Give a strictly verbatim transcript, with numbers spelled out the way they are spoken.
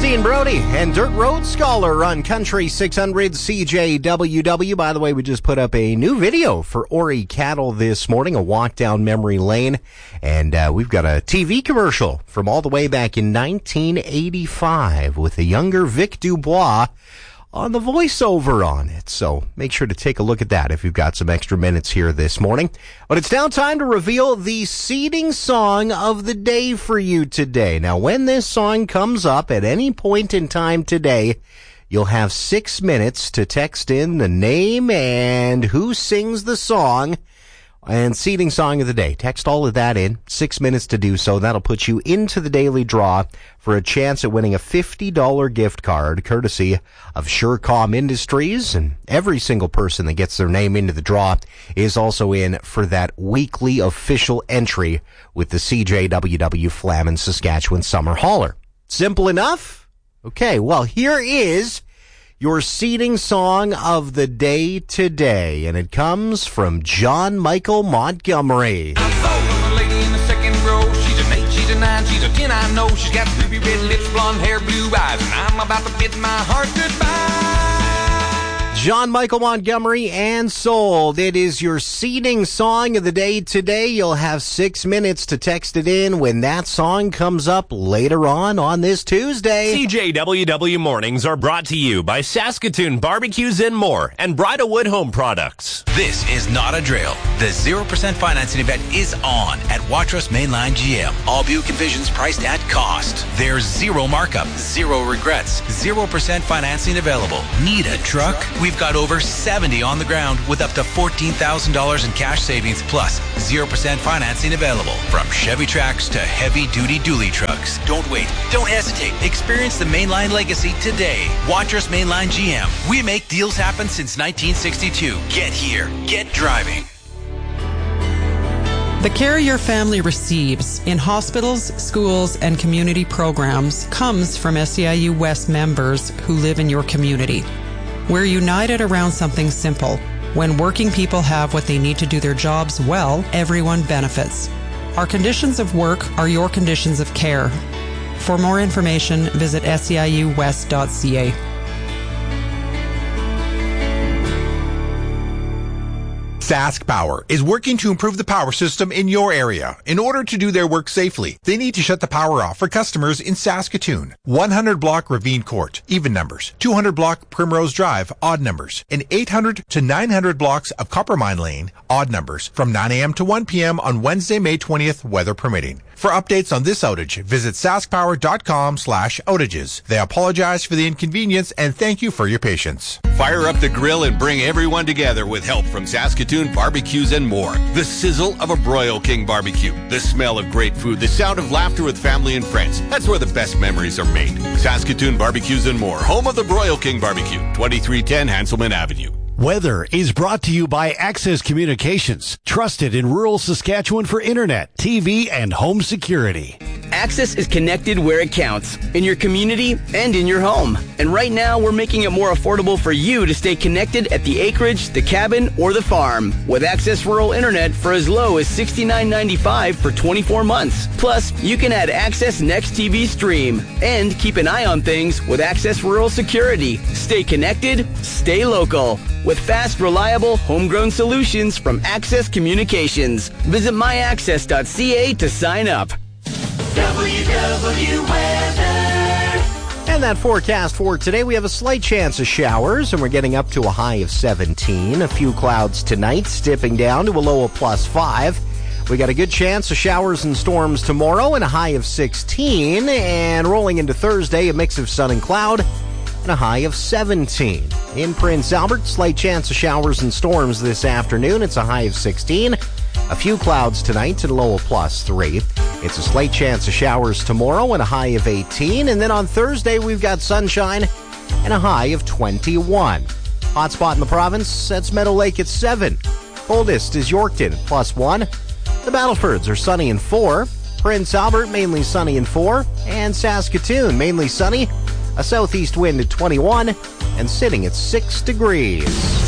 Dean Brody and Dirt Road Scholar on Country six hundred C J W W. By the way, we just put up a new video for Ori Cattle this morning, a walk down memory lane. And uh, we've got a T V commercial from all the way back in nineteen eighty-five with a younger Vic Dubois on the voiceover on it. So make sure to take a look at that if you've got some extra minutes here this morning. But it's now time to reveal the seeding song of the day for you today. Now, when this song comes up at any point in time today, you'll have six minutes to text in the name and who sings the song and seeding song of the day. Text all of that in. Six minutes to do so. That'll put you into the daily draw for a chance at winning a fifty dollars gift card courtesy of SureCom Industries. And every single person that gets their name into the draw is also in for that weekly official entry with the C J W W Flamin Saskatchewan Summer Hauler. Simple enough? Okay, well, here is your seeding song of the day today, and it comes from John Michael Montgomery. I'm sold on a lady in the second row. She's an eight, she's a nine, she's a ten, I know. She's got ruby red lips, blonde hair, blue eyes, and I'm about to bid my heart goodbye. John Michael Montgomery and Sold. It is your seeding song of the day today. You'll have six minutes to text it in when that song comes up later on on this Tuesday. C J W W Mornings are brought to you by Saskatoon Barbecues and More and Bridalwood Home Products. This is not a drill. The zero percent financing event is on at Watrous Mainline G M. All Buick Envisions priced at cost. There's zero markup, zero regrets, zero percent financing available. Need a truck? We've got over seventy on the ground with up to fourteen thousand dollars in cash savings plus zero percent financing available. From Chevy Trax to heavy-duty dually trucks. Don't wait. Don't hesitate. Experience the Mainline legacy today. Watrous Mainline G M. We make deals happen since nineteen sixty-two. Get here. Get driving. The care your family receives in hospitals, schools, and community programs comes from S E I U West members who live in your community. We're united around something simple. When working people have what they need to do their jobs well, everyone benefits. Our conditions of work are your conditions of care. For more information, visit S E I U west dot C A. Sask Power is working to improve the power system in your area. In order to do their work safely, they need to shut the power off for customers in Saskatoon. one hundred block Ravine Court, even numbers. two hundred block Primrose Drive, odd numbers. And eight hundred to nine hundred blocks of Coppermine Lane, odd numbers. From nine a.m. to one p.m. on Wednesday, May twentieth, weather permitting. For updates on this outage, visit saskpower.com slash outages. They apologize for the inconvenience and thank you for your patience. Fire up the grill and bring everyone together with help from Saskatoon Barbecues and More. The sizzle of a Broil King barbecue, the smell of great food, the sound of laughter with family and friends. That's where the best memories are made. Saskatoon Barbecues and More, home of the Broil King barbecue, twenty-three ten Hanselman Avenue. Weather is brought to you by Access Communications, trusted in rural Saskatchewan for internet, T V, and home security. Access is connected where it counts, in your community and in your home. And right now, we're making it more affordable for you to stay connected at the acreage, the cabin, or the farm. With Access Rural Internet for as low as sixty-nine ninety-five for twenty-four months. Plus, you can add Access Next T V Stream. And keep an eye on things with Access Rural Security. Stay connected, stay local. With fast, reliable, homegrown solutions from Access Communications. Visit my access dot c a to sign up. W W Weather. And that forecast for today, we have a slight chance of showers, and we're getting up to a high of seventeen. A few clouds tonight, dipping down to a low of plus five. We got a good chance of showers and storms tomorrow and a high of sixteen. And rolling into Thursday, a mix of sun and cloud and a high of seventeen. In Prince Albert, slight chance of showers and storms this afternoon. It's a high of sixteen. A few clouds tonight and a low of plus three. It's a slight chance of showers tomorrow and a high of eighteen. And then on Thursday, we've got sunshine and a high of twenty-one. Hot spot in the province, that's Meadow Lake at seven. Coldest is Yorkton, plus one. The Battlefords are sunny and four. Prince Albert, mainly sunny and four. And Saskatoon, mainly sunny. A southeast wind at twenty-one and sitting at six degrees.